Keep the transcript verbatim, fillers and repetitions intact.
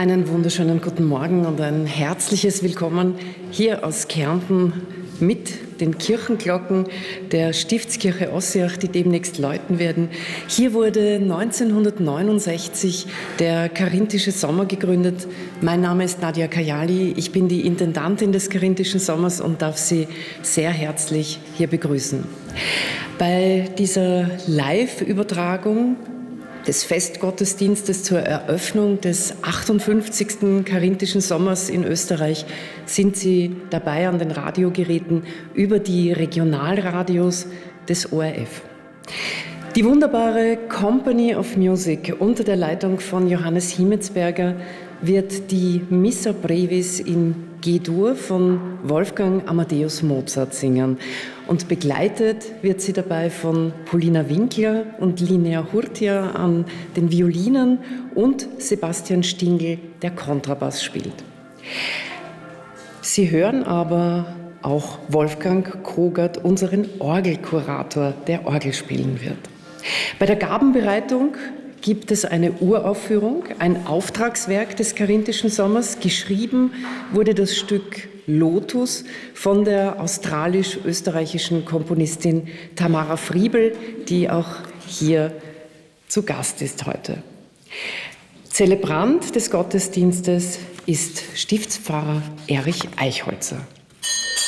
Einen wunderschönen guten Morgen und ein herzliches Willkommen hier aus Kärnten mit den Kirchenglocken der Stiftskirche Ossiach, die demnächst läuten werden. Hier wurde neunzehnhundertneunundsechzig der Karinthische Sommer gegründet. Mein Name ist Nadia Kajali, ich bin die Intendantin des Karinthischen Sommers und darf Sie sehr herzlich hier begrüßen. Bei dieser Live-Übertragung des Festgottesdienstes zur Eröffnung des achtundfünfzigsten Karinthischen Sommers in Österreich sind Sie dabei an den Radiogeräten über die Regionalradios des O R F. Die wunderbare Company of Music unter der Leitung von Johannes Himmetsberger wird die Missa Brevis in G-Dur von Wolfgang Amadeus Mozart singen. Und begleitet wird sie dabei von Polina Winkler und Linnea Hurtia an den Violinen und Sebastian Stingl, der Kontrabass spielt. Sie hören aber auch Wolfgang Krogert, unseren Orgelkurator, der Orgel spielen wird. Bei der Gabenbereitung gibt es eine Uraufführung, ein Auftragswerk des Karinthischen Sommers. Geschrieben wurde das Stück Lotus von der australisch-österreichischen Komponistin Tamara Friebel, die auch hier zu Gast ist heute. Zelebrant des Gottesdienstes ist Stiftspfarrer Erich Eichholzer.